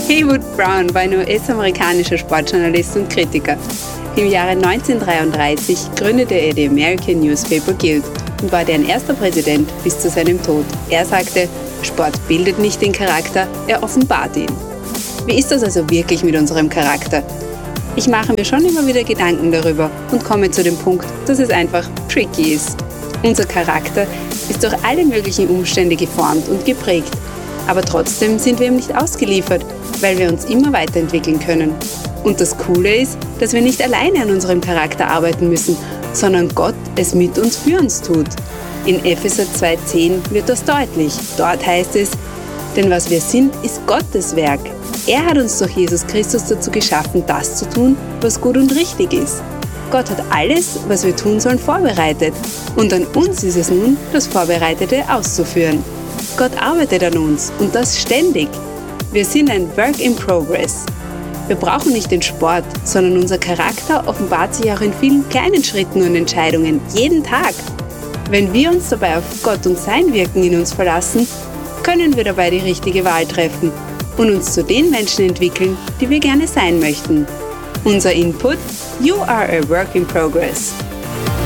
Heywood Brown war ein US-amerikanischer Sportjournalist und Kritiker. Im Jahre 1933 gründete er die American Newspaper Guild und war deren erster Präsident bis zu seinem Tod. Er sagte, Sport bildet nicht den Charakter, er offenbart ihn. Wie ist das also wirklich mit unserem Charakter? Ich mache mir schon immer wieder Gedanken darüber und komme zu dem Punkt, dass es einfach tricky ist. Unser Charakter ist durch alle möglichen Umstände geformt und geprägt. Aber trotzdem sind wir ihm nicht ausgeliefert, weil wir uns immer weiterentwickeln können. Und das Coole ist, dass wir nicht alleine an unserem Charakter arbeiten müssen, sondern Gott es mit uns für uns tut. In Epheser 2,10 wird das deutlich. Dort heißt es, denn was wir sind, ist Gottes Werk. Er hat uns durch Jesus Christus dazu geschaffen, das zu tun, was gut und richtig ist. Gott hat alles, was wir tun sollen, vorbereitet. Und an uns ist es nun, das Vorbereitete auszuführen. Gott arbeitet an uns und das ständig. Wir sind ein Work in Progress. Wir brauchen nicht den Sport, sondern unser Charakter offenbart sich auch in vielen kleinen Schritten und Entscheidungen, jeden Tag. Wenn wir uns dabei auf Gott und sein Wirken in uns verlassen, können wir dabei die richtige Wahl treffen und uns zu den Menschen entwickeln, die wir gerne sein möchten. Unser Input: You are a work in progress.